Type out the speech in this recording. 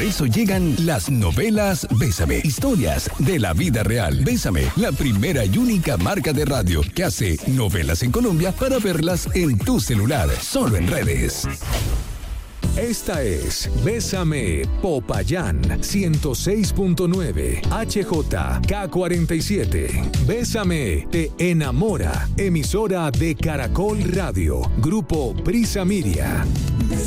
Por eso llegan las novelas Bésame, historias de la vida real. Bésame, la primera y única marca de radio que hace novelas en Colombia para verlas en tu celular, solo en redes. Esta es Bésame Popayán 106.9 HJK47. Bésame te enamora. Emisora de Caracol Radio. Grupo Prisa Miria.